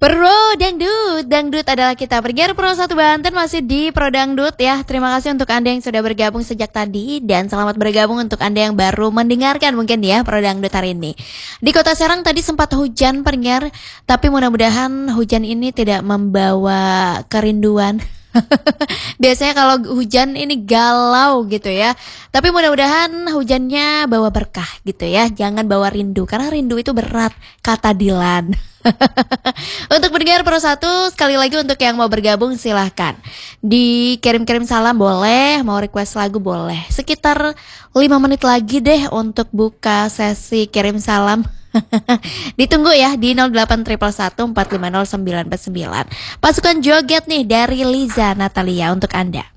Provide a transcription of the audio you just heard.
Pro Dangdut, Dangdut adalah kita Bergear Pro 1 Banten masih di Pro Dangdut ya. Terima kasih untuk Anda yang sudah bergabung sejak tadi dan selamat bergabung untuk Anda yang baru mendengarkan mungkin ya Pro Dangdut hari ini. Di Kota Serang tadi sempat hujan pendengar, tapi mudah-mudahan hujan ini tidak membawa kerinduan. Biasanya kalau hujan ini galau gitu ya. Tapi mudah-mudahan hujannya bawa berkah gitu ya. Jangan bawa rindu karena rindu itu berat, kata Dilan. Untuk pendengar Pro 1, sekali lagi untuk yang mau bergabung silahkan dikirim-kirim salam boleh, mau request lagu boleh. Sekitar 5 menit lagi deh untuk buka sesi kirim salam. Ditunggu ya di 0811 450 949. Pasukan joget nih dari Liza Natalia untuk Anda.